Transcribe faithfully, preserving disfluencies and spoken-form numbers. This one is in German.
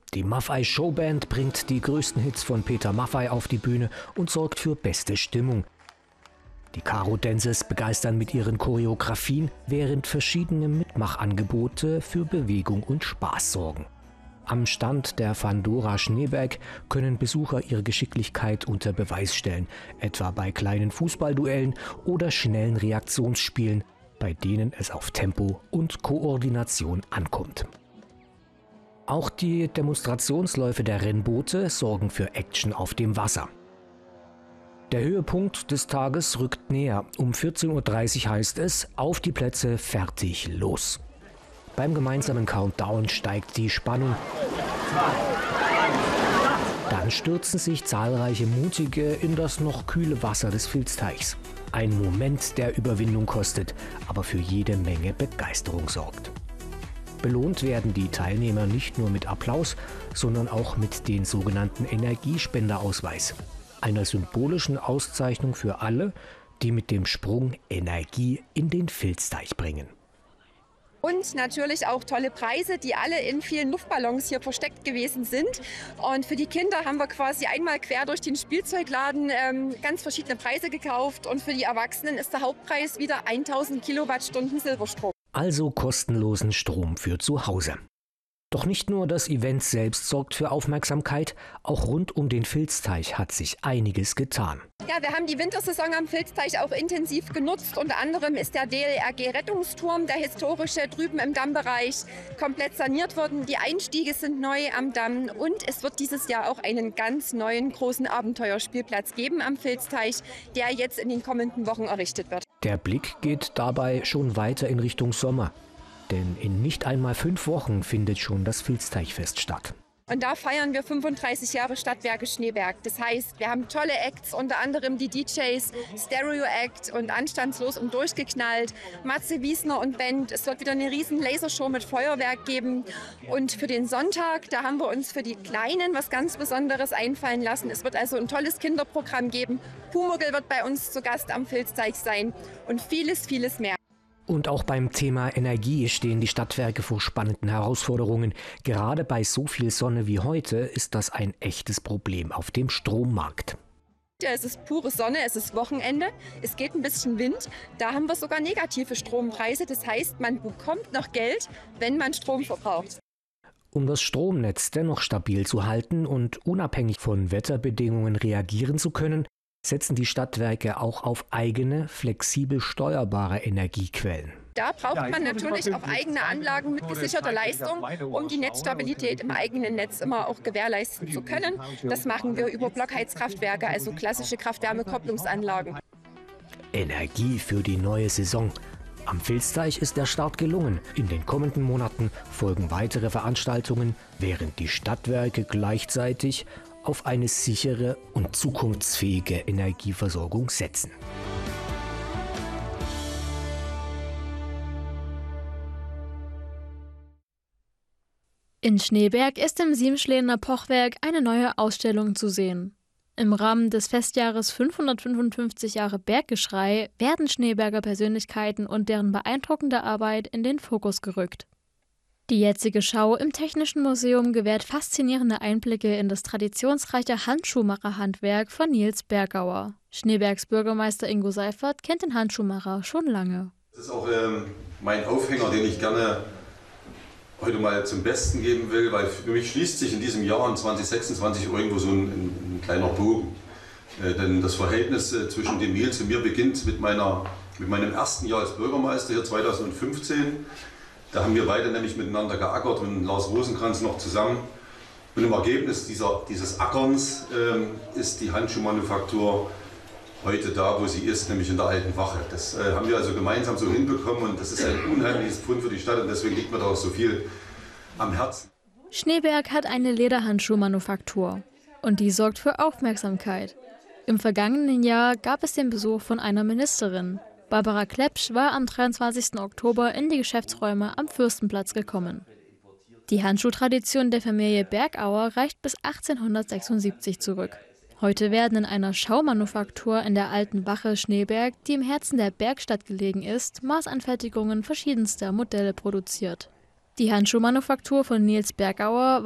Die Maffei Showband bringt die größten Hits von Peter Maffei auf die Bühne und sorgt für beste Stimmung. Die Karo Dances begeistern mit ihren Choreografien, während verschiedene Mitmachangebote für Bewegung und Spaß sorgen. Am Stand der Fandora Schneeberg können Besucher ihre Geschicklichkeit unter Beweis stellen, etwa bei kleinen Fußballduellen oder schnellen Reaktionsspielen, bei denen es auf Tempo und Koordination ankommt. Auch die Demonstrationsläufe der Rennboote sorgen für Action auf dem Wasser. Der Höhepunkt des Tages rückt näher. Um vierzehn Uhr dreißig heißt es: Auf die Plätze, fertig, los. Beim gemeinsamen Countdown steigt die Spannung. Dann stürzen sich zahlreiche Mutige in das noch kühle Wasser des Vilsteichs. Ein Moment, der Überwindung kostet, aber für jede Menge Begeisterung sorgt. Belohnt werden die Teilnehmer nicht nur mit Applaus, sondern auch mit dem sogenannten Energiespenderausweis, einer symbolischen Auszeichnung für alle, die mit dem Sprung Energie in den Vilsteich bringen. Und natürlich auch tolle Preise, die alle in vielen Luftballons hier versteckt gewesen sind. Und für die Kinder haben wir quasi einmal quer durch den Spielzeugladen ähm, ganz verschiedene Preise gekauft. Und für die Erwachsenen ist der Hauptpreis wieder tausend Kilowattstunden Silberstrom. Also kostenlosen Strom für zu Hause. Doch nicht nur das Event selbst sorgt für Aufmerksamkeit, auch rund um den Vilsteich hat sich einiges getan. Ja, wir haben die Wintersaison am Vilsteich auch intensiv genutzt. Unter anderem ist der D L R G-Rettungsturm, der historische, drüben im Dammbereich, komplett saniert worden. Die Einstiege sind neu am Damm und es wird dieses Jahr auch einen ganz neuen großen Abenteuerspielplatz geben am Vilsteich, der jetzt in den kommenden Wochen errichtet wird. Der Blick geht dabei schon weiter in Richtung Sommer. Denn in nicht einmal fünf Wochen findet schon das Vilsteichfest statt. Und da feiern wir fünfunddreißig Jahre Stadtwerke Schneeberg. Das heißt, wir haben tolle Acts, unter anderem die D Js, Stereo Act und Anstandslos und Durchgeknallt, Matze Wiesner und Band. Es wird wieder eine riesen Lasershow mit Feuerwerk geben. Und für den Sonntag, da haben wir uns für die Kleinen was ganz Besonderes einfallen lassen. Es wird also ein tolles Kinderprogramm geben. Pumuckl wird bei uns zu Gast am Vilsteich sein und vieles, vieles mehr. Und auch beim Thema Energie stehen die Stadtwerke vor spannenden Herausforderungen. Gerade bei so viel Sonne wie heute ist das ein echtes Problem auf dem Strommarkt. Ja, es ist pure Sonne, es ist Wochenende, es geht ein bisschen Wind. Da haben wir sogar negative Strompreise. Das heißt, man bekommt noch Geld, wenn man Strom verbraucht. Um das Stromnetz dennoch stabil zu halten und unabhängig von Wetterbedingungen reagieren zu können, setzen die Stadtwerke auch auf eigene, flexibel steuerbare Energiequellen. Da braucht man natürlich auch eigene Anlagen mit gesicherter Leistung, um die Netzstabilität im eigenen Netz immer auch gewährleisten zu können. Das machen wir über Blockheizkraftwerke, also klassische Kraft-Wärme-Kopplungsanlagen. Energie für die neue Saison. Am Vilsteich ist der Start gelungen. In den kommenden Monaten folgen weitere Veranstaltungen, während die Stadtwerke gleichzeitig auf eine sichere und zukunftsfähige Energieversorgung setzen. In Schneeberg ist im Siemschlener Pochwerk eine neue Ausstellung zu sehen. Im Rahmen des Festjahres fünfhundertfünfundfünfzig Jahre Berggeschrei werden Schneeberger Persönlichkeiten und deren beeindruckende Arbeit in den Fokus gerückt. Die jetzige Schau im Technischen Museum gewährt faszinierende Einblicke in das traditionsreiche Handschuhmacherhandwerk von Nils Bergauer. Schneebergs Bürgermeister Ingo Seifert kennt den Handschuhmacher schon lange. Das ist auch ähm, mein Aufhänger, den ich gerne heute mal zum Besten geben will, weil für mich schließt sich in diesem Jahr in zwanzig sechsundzwanzig irgendwo so ein, ein, ein kleiner Bogen. Äh, denn das Verhältnis äh, zwischen dem Nils und mir beginnt mit, meiner, mit meinem ersten Jahr als Bürgermeister hier zweitausendfünfzehn. Da haben wir beide nämlich miteinander geackert und Lars Rosenkranz noch zusammen. Und im Ergebnis dieser, dieses Ackerns ähm, ist die Handschuhmanufaktur heute da, wo sie ist, nämlich in der Alten Wache. Das äh, haben wir also gemeinsam so hinbekommen und das ist ein unheimliches Pfund für die Stadt und deswegen liegt mir da auch so viel am Herzen. Schneeberg hat eine Lederhandschuhmanufaktur und die sorgt für Aufmerksamkeit. Im vergangenen Jahr gab es den Besuch von einer Ministerin. Barbara Klepsch war am dreiundzwanzigsten Oktober in die Geschäftsräume am Fürstenplatz gekommen. Die Handschuhtradition der Familie Bergauer reicht bis achtzehnhundertsechsundsiebzig zurück. Heute werden in einer Schaumanufaktur in der Alten Wache Schneeberg, die im Herzen der Bergstadt gelegen ist, Maßanfertigungen verschiedenster Modelle produziert. Die Handschuhmanufaktur von Nils Bergauer